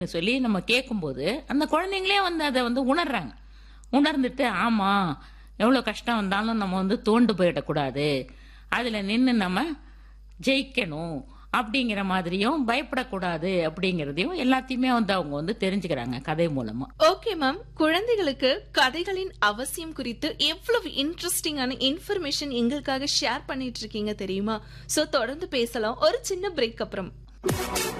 சொல்லி நம்ம கேட்கும்போது அந்த குழந்தைங்களே வந்து அதை வந்து உணர்றாங்க. உணர்ந்துட்டு ஆமா எவ்வளவு கஷ்டம் வந்தாலும் நம்ம வந்து தோண்டு போயிடக்கூடாது, அதுல நின்று நம்ம ஜெயிக்கணும் அப்படிங்கிற மாதிரியும், பயப்படக்கூடாது அப்படிங்கறதையும் எல்லாத்தையுமே வந்து அவங்க வந்து தெரிஞ்சுக்கிறாங்க கதை மூலமா. ஓகே மேம், குழந்தைகளுக்கு கதைகளின் அவசியம் குறித்து எவ்வளவு இன்ட்ரெஸ்டிங்கான இன்ஃபர்மேஷன் எங்களுக்காக ஷேர் பண்ணிட்டு இருக்கீங்க தெரியுமா? சோ தொடர்ந்து பேசலாம் ஒரு சின்ன பிரேக் அப்புறம்.